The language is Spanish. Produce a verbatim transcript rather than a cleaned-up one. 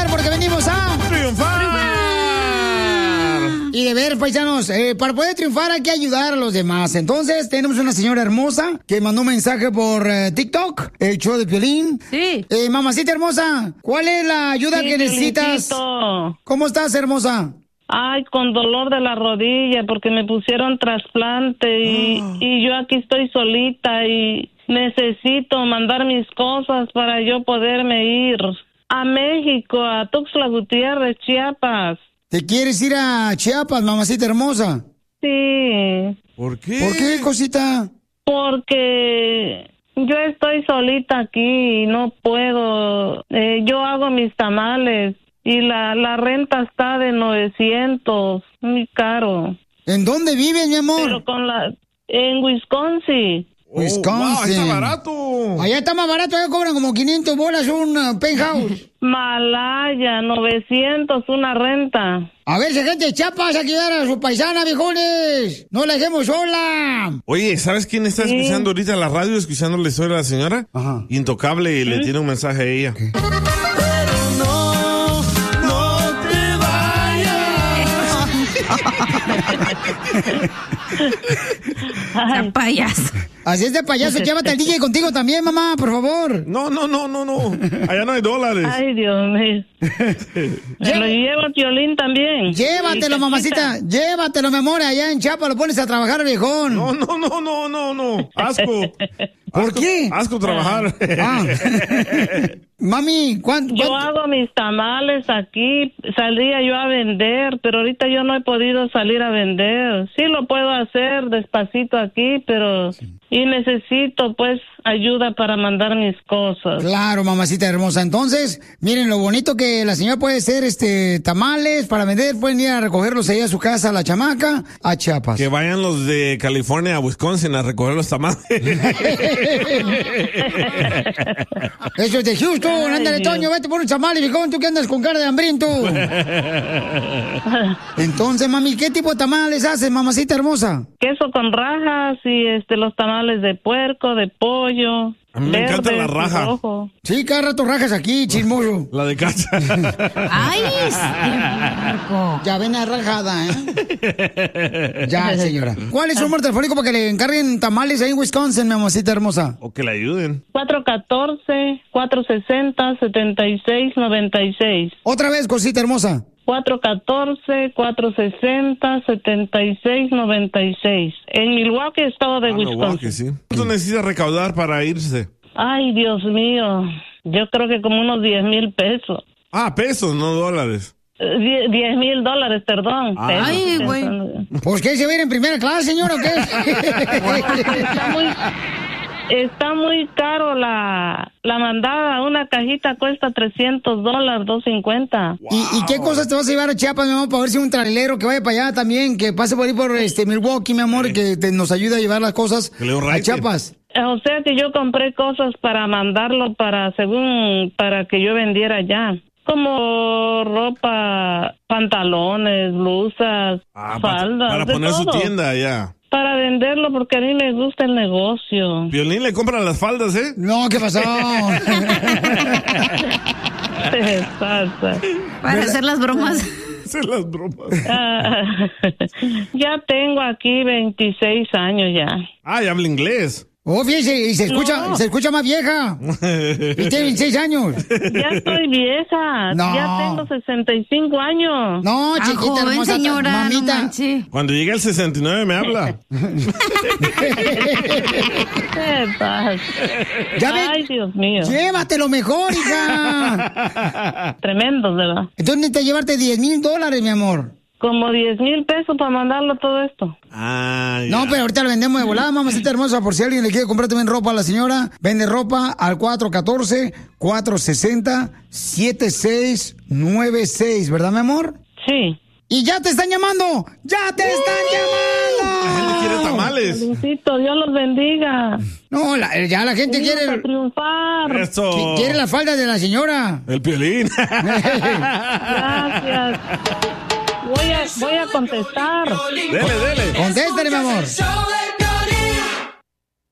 porque venimos a triunfar. Y de ver, paisanos, eh, para poder triunfar hay que ayudar a los demás. Entonces, tenemos una señora hermosa que mandó un mensaje por eh, TikTok, el show de Piolín. Sí. Eh, mamacita hermosa, ¿cuál es la ayuda Sí, que necesitas? Piolicito. ¿Cómo estás, hermosa? Ay, con dolor de la rodilla porque me pusieron trasplante y, Oh. y yo aquí estoy solita y necesito mandar mis cosas para yo poderme ir a México, a Tuxtla Gutiérrez, Chiapas. ¿Te quieres ir a Chiapas, mamacita hermosa? Sí. ¿Por qué? ¿Por qué, cosita? Porque yo estoy solita aquí y no puedo. Eh, yo hago mis tamales y la, la renta está de novecientos, muy caro. ¿En dónde vives, mi amor? Pero con la en Wisconsin. Wisconsin. Oh, wow, está barato. Allá está más barato, allá cobran como quinientos bolas un uh, penthouse. Malaya, novecientos una renta. A ver, si gente de Chiapas a ayudar a su paisana, viejones. No la dejemos sola. Oye, ¿sabes quién está Sí. escuchando ahorita la radio, escuchando la historia de la señora? Ajá. Intocable, y le tiene un mensaje a ella. Ay, payaso. Así es de payaso, llévate al D J contigo también, mamá, por favor. No, no, no, no, no. Allá no hay dólares. Ay, Dios mío. Me lo llevo a Piolín también. Llévatelo, Y mamacita, llévatelo, mi amor, allá en Chiapas lo pones a trabajar, viejón. No, no, no, no, no, no. Asco. ¿Por Asco- qué? Asco trabajar. Ah. Mami, ¿cuánto? Yo hago mis tamales aquí, saldría yo a vender, pero ahorita yo no he podido salir a vender. Sí lo puedo hacer despacito aquí, pero y necesito pues ayuda para mandar mis cosas. Claro, mamacita hermosa. Entonces, miren lo bonito que la señora puede hacer este tamales para vender, pueden ir a recogerlos ahí a su casa, a la chamaca, a Chiapas. Que vayan los de California a Wisconsin a recoger los tamales. Eso es de Houston, Ay, ándale, Dios. Toño, vete por un tamales, viejón, tú que andas con cara de hambriento. Entonces, mami, ¿qué tipo de tamales haces, mamacita hermosa? Queso con rajas y este los tamales de puerco, de pollo. A mí me encanta la verdes y raja. rojo. Sí, cada rato rajas aquí, chismoso. La de cacha. Ay, Marco. Ya ven a rajada, ¿eh? Ya, señora. ¿Cuál es su número telefónico para que le encarguen tamales ahí en Wisconsin, mi mamacita hermosa? O que le ayuden. cuatro uno cuatro, cuatro seis cero, siete seis nueve seis. Otra vez, cosita hermosa. cuatro uno cuatro, cuatro seis cero, siete seis nueve seis. En Milwaukee, estado de Ah, Wisconsin. Milwaukee, sí. ¿Cuánto necesita recaudar para irse? Ay, Dios mío. Yo creo que como unos diez mil pesos. Ah, pesos, no dólares. Eh, diez mil dólares, perdón. Ah. Pesos, Ay, pesos. güey. ¿Pues qué, se va a ir en primera clase, señora, o qué? Está muy, está muy caro la, la mandada. Una cajita cuesta trescientos dólares, doscientos cincuenta. ¿Y, ¿Y qué cosas te vas a llevar a Chiapas, mi amor, para ver si un trailero que vaya para allá también, que pase por ahí por este Milwaukee, mi amor, que te- nos ayude a llevar las cosas Que le dé un a raite. Chiapas? O sea que yo compré cosas para mandarlo para, según, para que yo vendiera allá. Como ropa, pantalones, blusas, Ah, pa- faldas, para de poner su todo. tienda allá. Para venderlo porque a mí me gusta el negocio. Violín le compra las faldas, ¿eh? No, ¿qué pasó? Se pasa. Para hacer las bromas. Hacer las bromas. Ah, ya tengo aquí veintiséis años ya. Ah, y habla inglés. Oh, fíjese, y se escucha, No. se escucha más vieja. Y tiene veintiséis años. Ya estoy vieja. No. Ya tengo sesenta y cinco años. No, Ah, chiquita joven, hermosa, señora, no mamita. manche. Cuando llegue el sesenta y nueve me habla. ¿Qué pasa? Ya ve- Ay, Dios mío. Llévatelo mejor, hija. Tremendo, ¿verdad? Entonces necesitas llevarte diez mil dólares, mi amor. Como diez mil pesos para mandarlo todo esto. Ah, ya. No, pero ahorita lo vendemos de volada, mamacita hermosa, por si alguien le quiere comprar también ropa a la señora. Vende ropa al cuatro uno cuatro, cuatro seis cero, siete seis nueve seis, ¿verdad, mi amor? Sí. ¡Y ya te están llamando! ¡Ya te están La gente llamando! quiere tamales. Felicito, Dios los bendiga. No, la- ya la gente Venimos quiere... a triunfar. Eso. qui- Quiere la falda de la señora. El Piolín. Gracias. Voy a, voy a contestar. Dele, dele. Contéstale, mi amor. El show de